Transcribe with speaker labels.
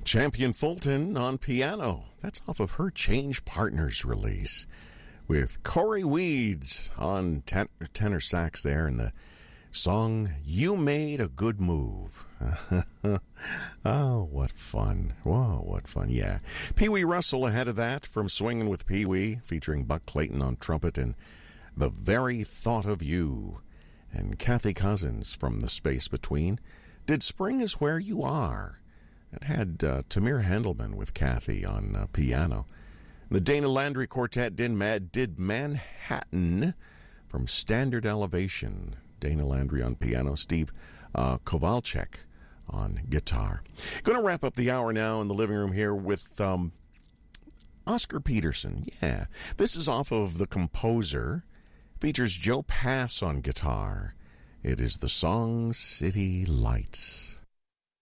Speaker 1: Champion Fulton on piano. That's off of her Change Partners release. With Corey Weeds on tenor sax there in the song You Made a Good Move. Oh, what fun. Whoa, what fun. Yeah. Pee Wee Russell ahead of that from Swingin' with Pee Wee, featuring Buck Clayton on trumpet and The Very Thought of You. And Kathy Cousins from The Space Between did Spring Is Where You Are. It had Tamir Handelman with Kathy on piano. The Dana Landry Quartet did Manhattan from Standard Elevation. Dana Landry on piano, Steve Kowalczyk on guitar. Going to wrap up the hour now in the living room here with Oscar Peterson. Yeah, this is off of The Composer. Features Joe Pass on guitar. It is the song City Lights.